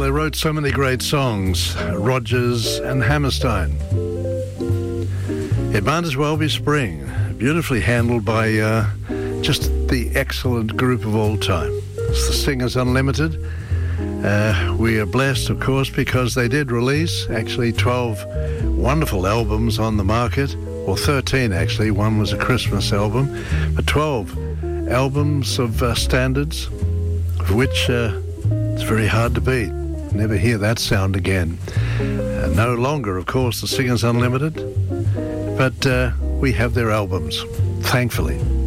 they wrote so many great songs, Rodgers and Hammerstein. It might as well be spring, beautifully handled by just the excellent group of all time. It's the Singers Unlimited. We are blessed, of course, because they did release actually 12 wonderful albums on the market, or 13 actually. One was a Christmas album, but 12 albums of standards, of which it's very hard to beat. Never hear that sound again. No longer, of course, the Singers Unlimited, but we have their albums, thankfully.